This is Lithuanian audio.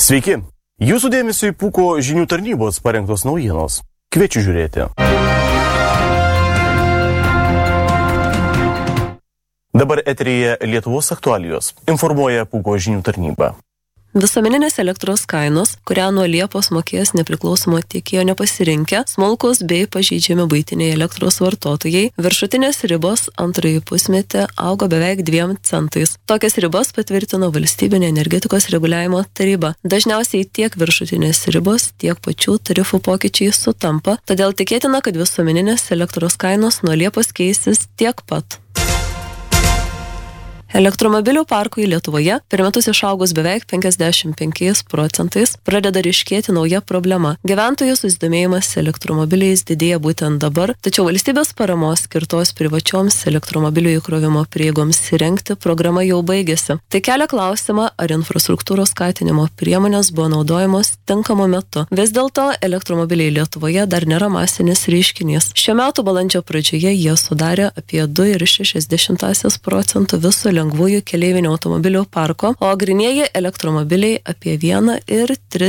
Sveiki! Jūsų dėmesio į Pūko žinių tarnybos parengtos naujienos. Kviečiu žiūrėti. Dabar eteryje Lietuvos aktualijos. Informuoja Pūko žinių tarnyba. Visuomeninės elektros kainos, kurią nuo Liepos mokės nepriklausomo tiekėjo nepasirinkę, smulkūs bei pažeidžiami buitiniai elektros vartotojai, viršutinės ribos antrąjį pusmetį augo beveik 2 centais. Tokias ribas patvirtino Valstybinė energetikos reguliavimo taryba. Dažniausiai tiek viršutinės ribos, tiek pačių tarifų pokyčiai sutampa, todėl tikėtina, kad visuomeninės elektros kainos nuo Liepos keisis tiek pat. Elektromobilių parkui Lietuvoje per metus išaugus beveik 55%, pradeda ryškėti nauja problema. Gyventojų susidomėjimas elektromobiliais didėja būtent dabar, tačiau valstybės paramos skirtos privačioms elektromobilių įkrovimo prieigoms įrengti programa jau baigėsi. Tai kelia klausimą, ar infrastruktūros skatinimo priemonės buvo naudojamos tinkamu metu. Vis dėlto elektromobiliai Lietuvoje dar nėra masinis reiškinys. Šiuo metu balandžio pradžioje jie sudarė apie 2,6% viso lengvųjų keleivinių automobilių parko, o grynieji elektromobiliai apie 1,3%.